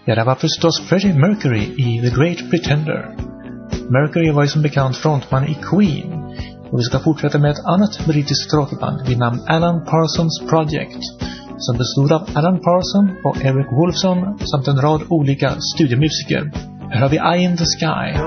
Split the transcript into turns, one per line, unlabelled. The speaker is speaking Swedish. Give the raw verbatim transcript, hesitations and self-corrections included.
Ja, det var förstås Freddie Mercury i The Great Pretender. Mercury var ju som bekant frontman i Queen. Och vi ska fortsätta med ett annat brittiskt rockband vid namn Alan Parsons Project, som bestod av Alan Parson och Eric Woolfson samt en rad olika studiomusiker. Här har vi Eye in the Sky.